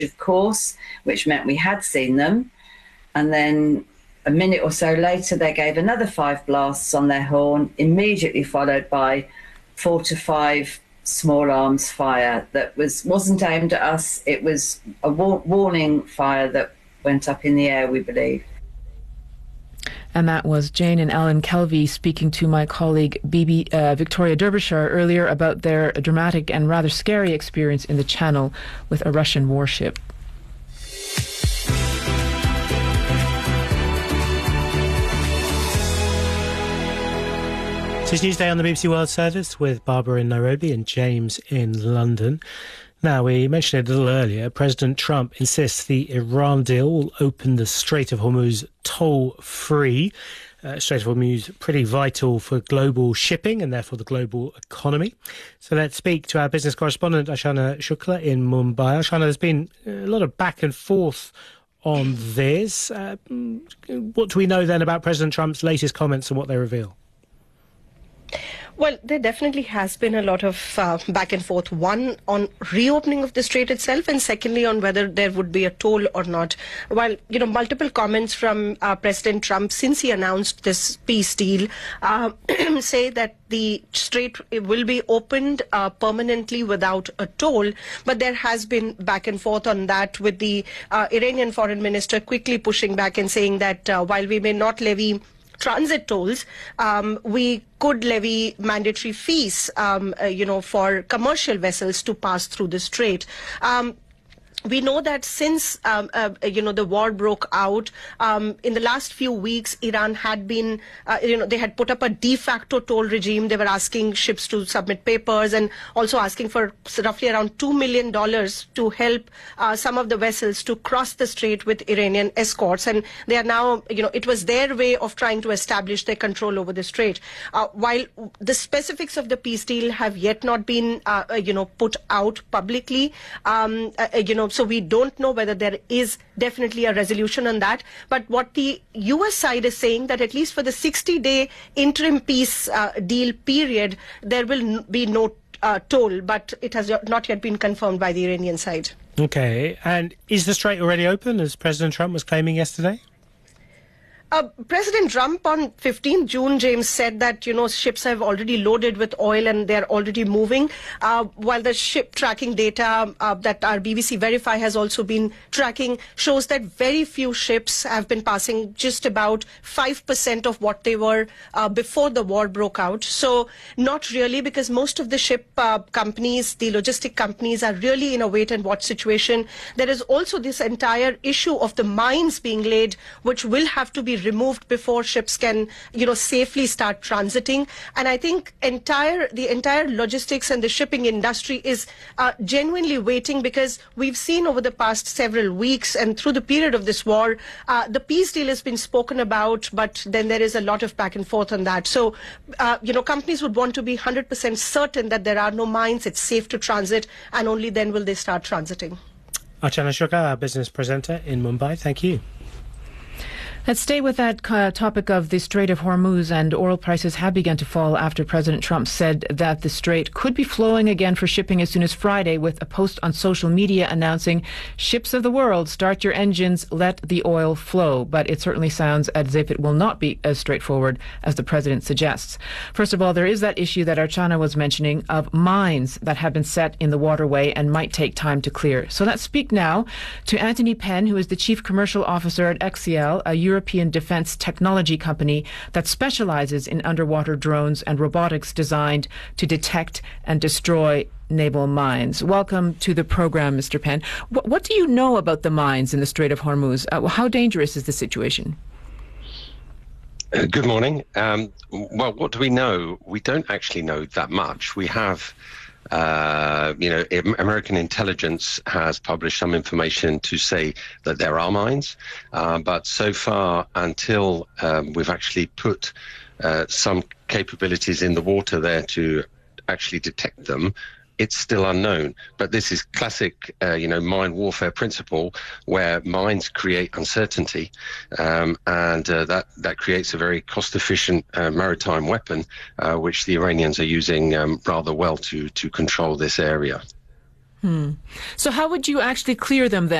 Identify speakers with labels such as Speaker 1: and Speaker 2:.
Speaker 1: course, which meant we had seen them. And then a minute or so later, they gave another 5 blasts on their horn, immediately followed by 4 to 5 small arms fire that wasn't aimed at us. It was a warning fire that went up in the air, we believe.
Speaker 2: And that was Jane and Alan Kelvey speaking to my colleague Victoria Derbyshire earlier about their dramatic and rather scary experience in the Channel with a Russian warship.
Speaker 3: So it's Newsday on the BBC World Service with Barbara in Nairobi and James in London. Now, we mentioned it a little earlier, President Trump insists the Iran deal will open the Strait of Hormuz toll-free. Strait of Hormuz pretty vital for global shipping and therefore the global economy. So let's speak to our business correspondent, Ashana Shukla in Mumbai. Ashana, there's been a lot of back and forth on this. What do we know then about President Trump's latest comments and what they reveal?
Speaker 4: Well, there definitely has been a lot of back and forth, one on reopening of the strait itself, and secondly on whether there would be a toll or not. While, multiple comments from President Trump since he announced this peace deal say that the strait will be opened permanently without a toll, but there has been back and forth on that, with the Iranian foreign minister quickly pushing back and saying that while we may not levy transit tolls, we could levy mandatory fees, for commercial vessels to pass through the strait. We know that since, the war broke out, in the last few weeks, Iran had been, they had put up a de facto toll regime. They were asking ships to submit papers and also asking for roughly around $2 million to help some of the vessels to cross the strait with Iranian escorts. And they are now, it was their way of trying to establish their control over the strait. While the specifics of the peace deal have yet not been, put out publicly, so we don't know whether there is definitely a resolution on that. But what the U.S. side is saying, that at least for the 60-day interim peace deal period, there will be no toll, but it has not yet been confirmed by the Iranian side.
Speaker 3: Okay, and is the strait already open, as President Trump was claiming yesterday?
Speaker 4: President Trump on 15th June, James, said that, ships have already loaded with oil and they're already moving, while the ship tracking data that our BBC Verify has also been tracking shows that very few ships have been passing, just about 5% of what they were before the war broke out. So not really, because most of the ship companies, the logistic companies, are really in a wait-and-watch situation. There is also this entire issue of the mines being laid, which will have to be removed before ships can, safely start transiting. And I think the entire logistics and the shipping industry is genuinely waiting, because we've seen over the past several weeks and through the period of this war, the peace deal has been spoken about, but then there is a lot of back and forth on that. So, companies would want to be 100% certain that there are no mines, it's safe to transit, and only then will they start transiting.
Speaker 3: Archana Shukla, our business presenter in Mumbai, thank you.
Speaker 2: Let's stay with that topic of the Strait of Hormuz, and oil prices have begun to fall after President Trump said that the strait could be flowing again for shipping as soon as Friday, with a post on social media announcing, "Ships of the world, start your engines, let the oil flow." But it certainly sounds as if it will not be as straightforward as the president suggests. First of all, there is that issue that Archana was mentioning of mines that have been set in the waterway and might take time to clear. So let's speak now to Anthony Penn, who is the Chief Commercial Officer at Exiel, a European defense technology company that specializes in underwater drones and robotics designed to detect and destroy naval mines. Welcome to the program, Mr. Penn. What do you know about the mines in the Strait of Hormuz? How dangerous is the situation?
Speaker 5: Good morning. Well, what do we know? We don't actually know that much. We have American intelligence has published some information to say that there are mines, but so far, until we've actually put some capabilities in the water there to actually detect them, it's still unknown. But this is classic, mine warfare principle, where mines create uncertainty, and that creates a very cost-efficient maritime weapon, which the Iranians are using rather well to control this area.
Speaker 2: So how would you actually clear them then?